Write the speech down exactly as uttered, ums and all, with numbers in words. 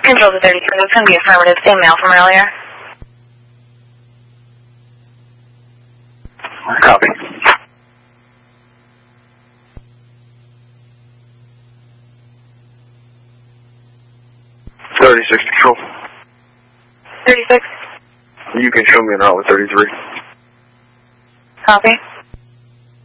Control to thirty-three, it's going to be affirmative, same mail from earlier. Copy. thirty-six Control. thirty-six. You can show me an route with thirty-three. Copy.